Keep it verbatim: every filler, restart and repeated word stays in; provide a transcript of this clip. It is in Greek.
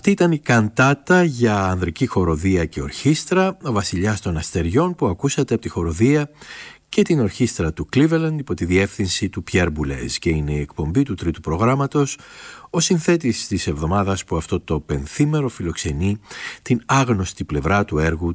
Αυτή ήταν η καντάτα για ανδρική χοροδία και ορχήστρα, ο Βασιλιάς των Αστεριών, που ακούσατε από τη χοροδία και την ορχήστρα του Cleveland υπό τη διεύθυνση του Pierre Boulez, και είναι η εκπομπή του τρίτου προγράμματος, ο συνθέτης της εβδομάδας που αυτό το πενθήμερο φιλοξενεί την άγνωστη πλευρά του έργου